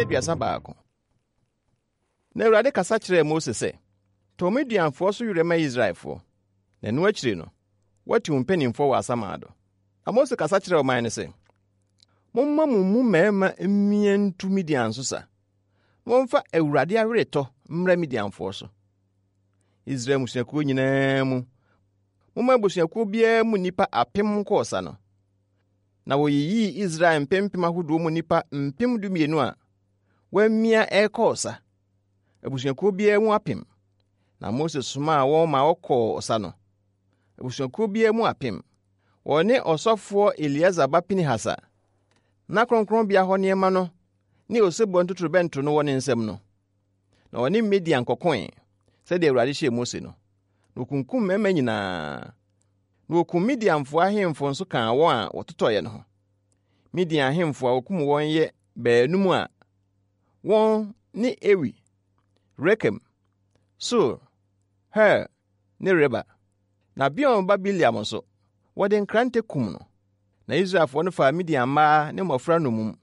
31. Na Awurade kasa kyerɛɛ Mose sɛ, tɔ Midianfoɔ so werɛ ma Israelfoɔ, na ɛno akyiri no, watu mpanimfoɔ wɔ asamado. Na Mose kasa kyerɛɛ ɔman no sɛ, momma mo mu mmarima mmea ntu Midian so sa. Momfa Awurade aweretɔ mmra Midianfoɔ so. Israel mmusuakuo nyinaa mu, momma abusuakuo biara mu nnipa 1,000 kɔɔ sa no. Na wɔyiyii Israel mpempem ahodoɔ mu nnipa 12,000 a wɔamia ɛrekɔɔ sa, abusuakuo biara mu 1,000. Na Mose somaa wɔn ma wɔkɔɔ ɔsa no, abusuakuo biara mu 1,000. Wɔne ɔsɔfoɔ Eleazar ba Pinehas a na kronkronbea hɔ nneɛma no ne osebɔ ntotorobɛnto no wɔ ne nsam no. Na wɔne Midian kɔkoe, sɛdeɛ Awurade hyɛɛ Mose no. Na wokunkum mmarima nyinaa. Na wokum Midianfoɔ ahemfo nso kaa wɔn a wɔtotɔeɛ no ho. Midian ahemfo a wokum wɔn yɛ 2 a wɔn ne Ewi, Rekem, Sur, Hur ne Reba. Na Beon ba Biliam nso, wɔde nkrante kum no. Na Israelfoɔ no faa Midian mmaa ne mmɔfra nomum,